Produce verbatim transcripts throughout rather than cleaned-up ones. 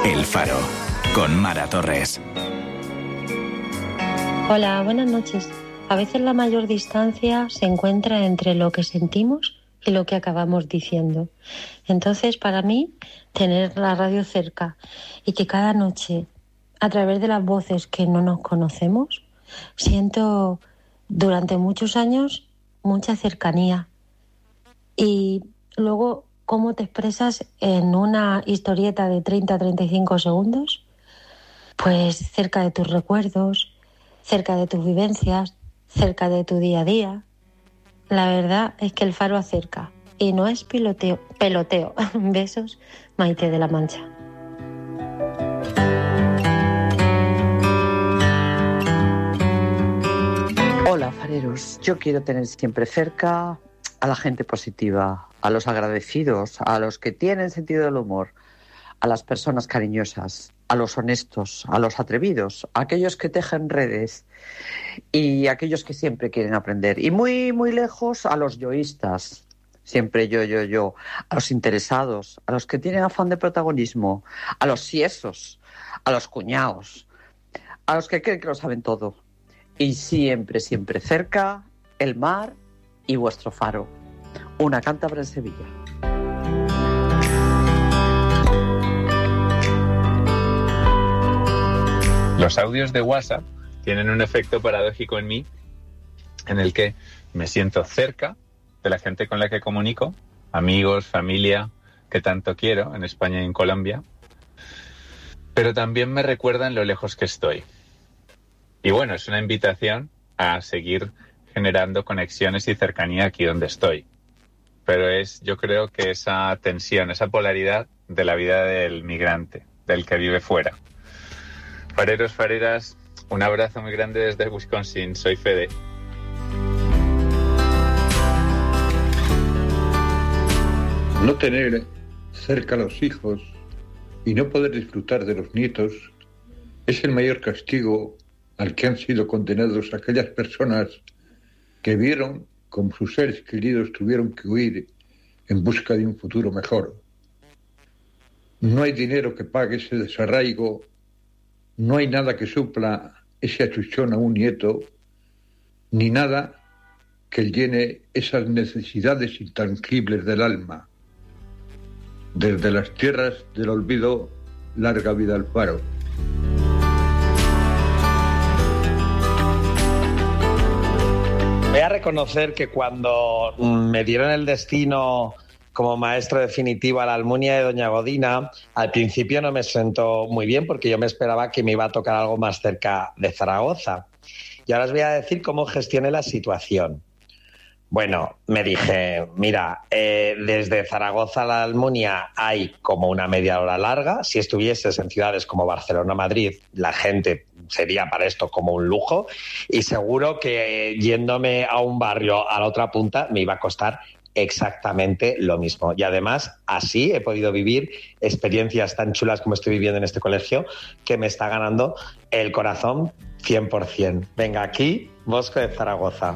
El Faro, con Mara Torres. Hola, buenas noches. A veces la mayor distancia se encuentra entre lo que sentimos y lo que acabamos diciendo. Entonces, para mí, tener la radio cerca y que cada noche, a través de las voces que no nos conocemos, siento durante muchos años mucha cercanía. Y luego, cómo te expresas en una historieta de treinta a treinta y cinco segundos, pues cerca de tus recuerdos, cerca de tus vivencias, cerca de tu día a día. La verdad es que el Faro acerca y no es piloteo, peloteo. Besos, Maite de la Mancha. Hola, fareros. Yo quiero tener siempre cerca a la gente positiva, a los agradecidos, a los que tienen sentido del humor, a las personas cariñosas, a los honestos, a los atrevidos, a aquellos que tejen redes y a aquellos que siempre quieren aprender. Y muy, muy lejos a los yoístas, siempre yo, yo, yo, a los interesados, a los que tienen afán de protagonismo, a los siesos, a los cuñados, a los que creen que lo saben todo. Y siempre, siempre cerca, el mar y vuestro faro. Una cántabra en Sevilla. Los audios de WhatsApp tienen un efecto paradójico en mí, en el que me siento cerca de la gente con la que comunico, amigos, familia, que tanto quiero en España y en Colombia, pero también me recuerdan lo lejos que estoy. Y bueno, es una invitación a seguir generando conexiones y cercanía aquí donde estoy. Pero es, yo creo que esa tensión, esa polaridad de la vida del migrante, del que vive fuera. Fareros, fareras, un abrazo muy grande desde Wisconsin. Soy Fede. No tener cerca a los hijos y no poder disfrutar de los nietos es el mayor castigo al que han sido condenados aquellas personas que vieron como sus seres queridos tuvieron que huir en busca de un futuro mejor. No hay dinero que pague ese desarraigo, no hay nada que supla ese achuchón a un nieto, ni nada que llene esas necesidades intangibles del alma. Desde las tierras del olvido, larga vida al Faro. Voy a reconocer que cuando me dieron el destino como maestro definitivo a la Almunia de Doña Godina, al principio no me sentó muy bien porque yo me esperaba que me iba a tocar algo más cerca de Zaragoza. Y ahora os voy a decir cómo gestioné la situación. Bueno, me dije, mira, eh, desde Zaragoza a la Almunia hay como una media hora larga. Si estuvieses en ciudades como Barcelona o Madrid, la gente sería para esto como un lujo. Y seguro que eh, yéndome a un barrio a la otra punta me iba a costar exactamente lo mismo. Y además, así he podido vivir experiencias tan chulas como estoy viviendo en este colegio, que me está ganando el corazón cien por ciento. Venga, aquí, Bosco de Zaragoza.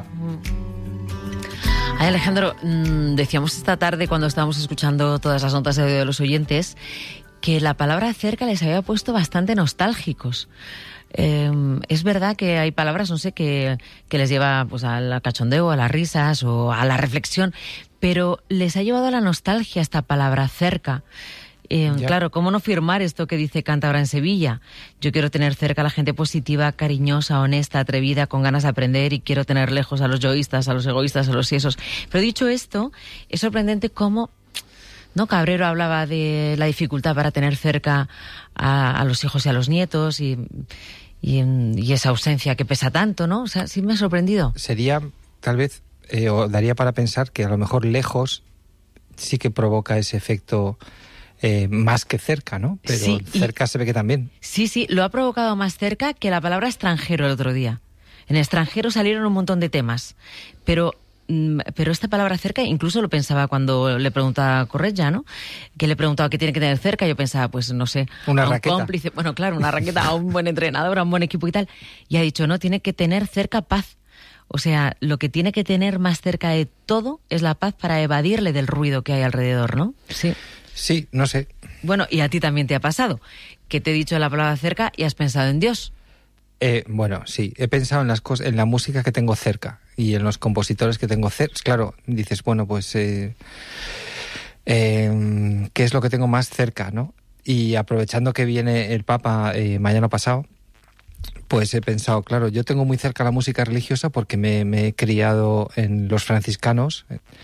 Ay, Alejandro, decíamos esta tarde cuando estábamos escuchando todas las notas de audio de los oyentes que la palabra cerca les había puesto bastante nostálgicos. Eh, es verdad que hay palabras, no sé, que, que les lleva pues al cachondeo, a las risas o a la reflexión, pero les ha llevado a la nostalgia esta palabra cerca. Eh, claro, ¿cómo no firmar esto que dice Cántabra en Sevilla? Yo quiero tener cerca a la gente positiva, cariñosa, honesta, atrevida, con ganas de aprender, y quiero tener lejos a los yoístas, a los egoístas, a los siesos. Pero dicho esto, es sorprendente cómo, ¿no? Cabrero hablaba de la dificultad para tener cerca a, a los hijos y a los nietos y, y, y esa ausencia que pesa tanto, ¿no? O sea, sí me ha sorprendido. Sería, tal vez, eh, o daría para pensar que a lo mejor lejos sí que provoca ese efecto Eh, más que cerca, ¿no? Pero sí, cerca se ve que también. Sí, sí, lo ha provocado más cerca que la palabra extranjero el otro día. En extranjero salieron un montón de temas, pero, pero esta palabra cerca, incluso lo pensaba cuando le preguntaba a Corretja, ¿no? Que le preguntaba qué tiene que tener cerca, yo pensaba, pues no sé, una a un raqueta. cómplice, bueno, claro, una raqueta, a un buen entrenador, a un buen equipo y tal. Y ha dicho, no, tiene que tener cerca paz. O sea, lo que tiene que tener más cerca de todo es la paz para evadirle del ruido que hay alrededor, ¿no? Sí. Sí, no sé. Bueno, y a ti también te ha pasado, que te he dicho la palabra cerca y has pensado en Dios. Eh, bueno, sí, he pensado en las cosas, en la música que tengo cerca y en los compositores que tengo cerca. Claro, dices, bueno, pues eh, eh, ¿qué es lo que tengo más cerca, no? Y aprovechando que viene el Papa eh, mañana pasado, pues he pensado, claro, yo tengo muy cerca la música religiosa porque me, me he criado en los franciscanos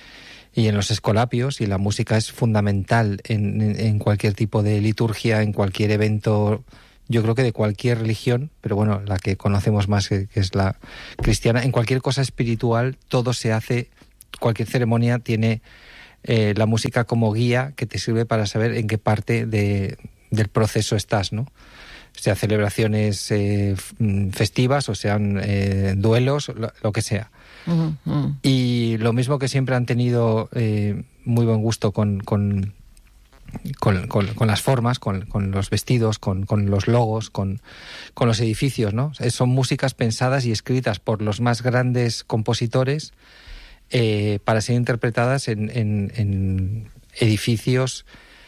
y en los escolapios, y la música es fundamental en, en, en cualquier tipo de liturgia, en cualquier evento. Yo creo que de cualquier religión, pero bueno, la que conocemos más, que, que es la cristiana, en cualquier cosa espiritual, todo se hace, cualquier ceremonia tiene eh, la música como guía que te sirve para saber en qué parte de, del proceso estás, ¿no? Sea celebraciones eh, festivas o sean eh, duelos, lo, lo que sea. Uh-huh, uh-huh. Y lo mismo que siempre han tenido eh, muy buen gusto con... con Con, con, con las formas, con, con los vestidos, con, con los logos, con, con los edificios, ¿no? Son músicas pensadas y escritas por los más grandes compositores eh, para ser interpretadas en, en, en edificios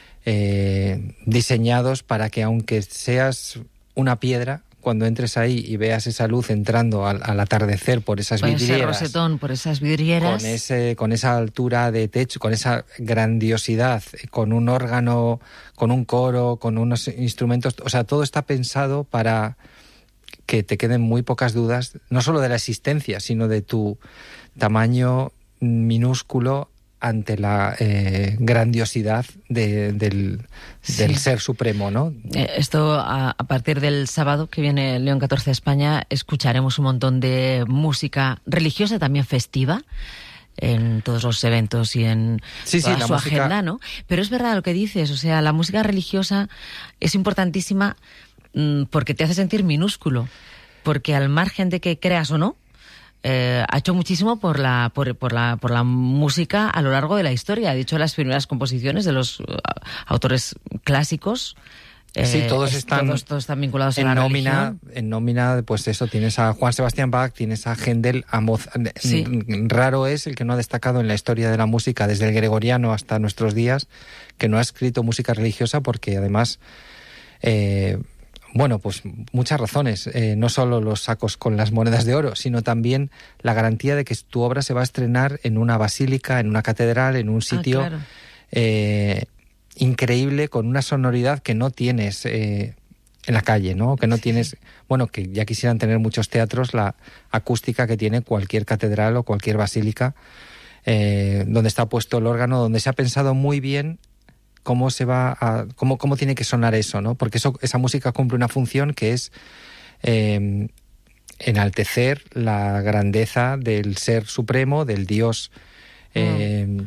eh, diseñados para que, aunque seas una piedra, cuando entres ahí y veas esa luz entrando al, al atardecer por esas por vidrieras, ese rosetón, por esas vidrieras, con ese, con esa altura de techo, con esa grandiosidad, con un órgano, con un coro, con unos instrumentos, o sea, todo está pensado para que te queden muy pocas dudas, no solo de la existencia, sino de tu tamaño minúsculo ante la eh, grandiosidad de, del, sí. del Ser Supremo, ¿no? Eh, esto a, a partir del sábado que viene León catorce a España, escucharemos un montón de música religiosa, también festiva, en todos los eventos y en sí, toda sí, la su música... agenda, ¿no? Pero es verdad lo que dices, o sea, la música religiosa es importantísima mmm, porque te hace sentir minúsculo, porque al margen de que creas o no, Eh, ha hecho muchísimo por la, por, por, la, por la música a lo largo de la historia. Ha dicho las primeras composiciones de los uh, autores clásicos. Eh, sí, todos están, todos, todos están vinculados en a la nómina, religión. En nómina, pues eso, tienes a Juan Sebastián Bach, tienes a Händel, a Mozart. Sí. Raro es el que no ha destacado en la historia de la música, desde el gregoriano hasta nuestros días, que no ha escrito música religiosa, porque además... Eh, Bueno, pues muchas razones, eh, no solo los sacos con las monedas de oro, sino también la garantía de que tu obra se va a estrenar en una basílica, en una catedral, en un sitio ah, claro. eh, increíble, con una sonoridad que no tienes eh, en la calle, ¿no? Que no sí. tienes, bueno, que ya quisieran tener muchos teatros la acústica que tiene cualquier catedral o cualquier basílica, eh, donde está puesto el órgano, donde se ha pensado muy bien cómo se va a, cómo, cómo tiene que sonar eso, ¿no? Porque eso, esa música cumple una función que es eh, enaltecer la grandeza del Ser Supremo, del Dios. Eh, mm.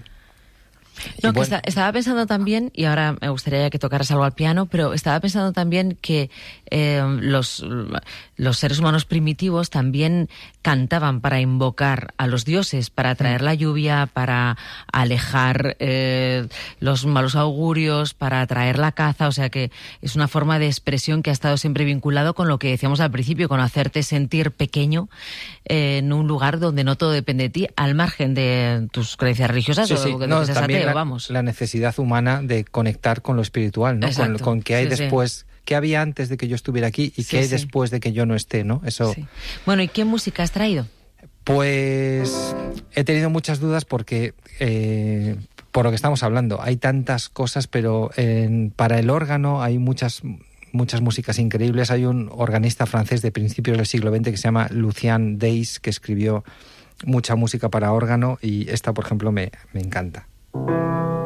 No, que bueno. está, estaba pensando también, y ahora me gustaría que tocaras algo al piano, pero estaba pensando también que eh, los, los seres humanos primitivos también cantaban para invocar a los dioses, para traer la lluvia, para alejar eh, los malos augurios, para atraer la caza, o sea que es una forma de expresión que ha estado siempre vinculado con lo que decíamos al principio, con hacerte sentir pequeño eh, en un lugar donde no todo depende de ti, al margen de tus creencias religiosas sí, o sí. de No, que seas ateo, la, vamos. La necesidad humana de conectar con lo espiritual, ¿no? Con, con qué hay sí, después... Sí. ¿Qué había antes de que yo estuviera aquí y sí, qué hay sí. después de que yo no esté, ¿no? Eso. Sí. Bueno, ¿y qué música has traído? Pues he tenido muchas dudas porque, eh, por lo que estamos hablando, hay tantas cosas, pero en, para el órgano hay muchas, muchas músicas increíbles. Hay un organista francés de principios del siglo veinte que se llama Lucien Deys, que escribió mucha música para órgano, y esta, por ejemplo, me, me encanta.